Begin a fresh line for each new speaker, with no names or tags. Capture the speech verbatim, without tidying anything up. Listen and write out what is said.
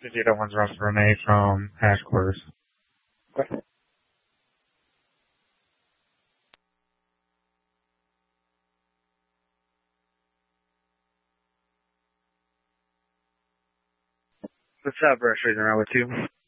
That one's Russ Renee from Hash Quarters.
Okay.
What's up, Rush? Around with you.